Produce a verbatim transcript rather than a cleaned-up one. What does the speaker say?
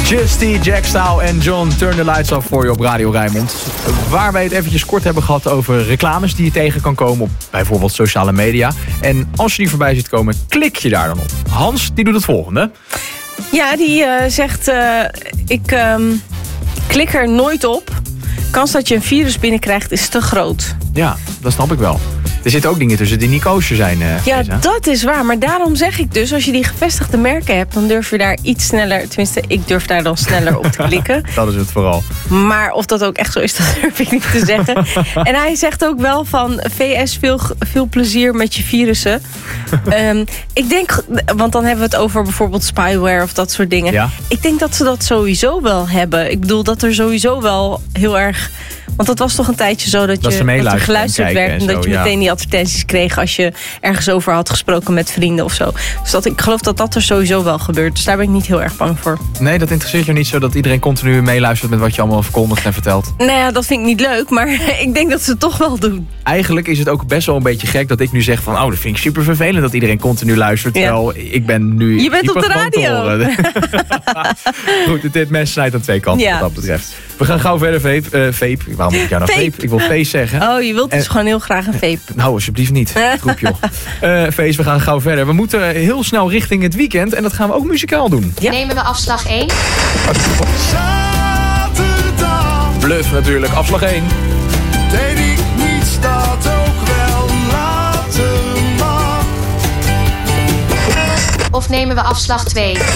Justy, Jack Style en John, Turn the Lights Off voor je op Radio Rijnmond. Waar wij het eventjes kort hebben gehad over reclames die je tegen kan komen op bijvoorbeeld sociale media. En als je die voorbij ziet komen, klik je daar dan op. Hans, die doet het volgende. Ja, die uh, zegt, uh, ik um, klik er nooit op. Kans dat je een virus binnenkrijgt is te groot. Ja, dat snap ik wel. Er zitten ook dingen tussen die niet kosher zijn. Uh, ja, Geza. Dat is waar. Maar daarom zeg ik dus, als je die gevestigde merken hebt, dan durf je daar iets sneller, tenminste, ik durf daar dan sneller op te klikken. Dat is het vooral. Maar of dat ook echt zo is, dat durf ik niet te zeggen. En hij zegt ook wel van, V S, veel, veel plezier met je virussen. um, ik denk, want dan hebben we het over bijvoorbeeld spyware of dat soort dingen. Ja. Ik denk dat ze dat sowieso wel hebben. Ik bedoel dat er sowieso wel heel erg... Want dat was toch een tijdje zo dat, dat je ze dat er geluisterd werd en, en dat zo, je ja. meteen die advertenties kreeg als je ergens over had gesproken met vrienden of zo. Dus dat, ik geloof dat dat er sowieso wel gebeurt. Dus daar ben ik niet heel erg bang voor. Nee, dat interesseert je niet zo dat iedereen continu meeluistert met wat je allemaal verkondigt en vertelt? Nou ja, dat vind ik niet leuk, maar ik denk dat ze het toch wel doen. Eigenlijk is het ook best wel een beetje gek dat ik nu zeg van, oh, dat vind ik super vervelend dat iedereen continu luistert. Ja. Terwijl ik ben nu... Je bent op de radio. Goed, dit mes snijdt aan twee kanten, Ja. wat dat betreft. We gaan gauw verder, vape. Uh, vape. Waarom moet ik jou nou vape? Vape. Ik wil face zeggen. Oh, je wilt dus En- gewoon heel graag een vape. Nou, alsjeblieft niet. Groep, joh. Uh, Feest, we gaan gauw verder. We moeten heel snel richting het weekend. En dat gaan we ook muzikaal doen. Ja. Nemen we afslag één? Zaterdag Bluff natuurlijk, afslag één. deed ik niets dat ook wel later mag. Of nemen we afslag twee?